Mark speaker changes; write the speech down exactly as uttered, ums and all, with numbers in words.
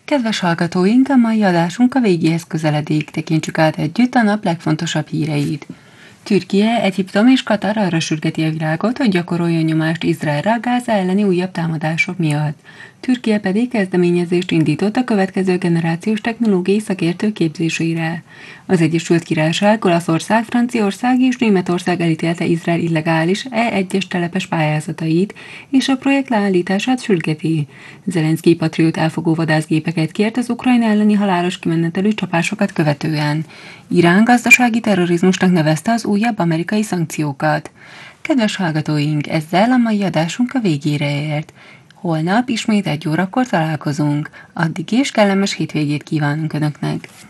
Speaker 1: Kedves hallgatóink, a mai adásunk a végéhez közeledik, tekintsük át együtt a nap legfontosabb híreit. Türkie, Egyiptom és Katar arra sürgeti a világot, hogy gyakoroljon nyomást Izraelre a Gáza elleni újabb támadások miatt. Türkie pedig kezdeményezést indított a következő generációs technológiai szakértők képzésére. Az Egyesült Királyság, Olaszország, Franciaország és Németország elítélte Izrael illegális E egyes telepes pályázatait, és a projekt leállítását sürgeti. Zelenszky patriót elfogó vadászgépeket kért az Ukrajna elleni halálos kimenetelű csapásokat követően. Irán gazdasági terrorizmusnak nevezte az újabb amerikai szankciókat. Kedves hallgatóink, ezzel a mai adásunk a végére ért. Holnap ismét egy órakor találkozunk. Addig is kellemes hétvégét kívánunk Önöknek!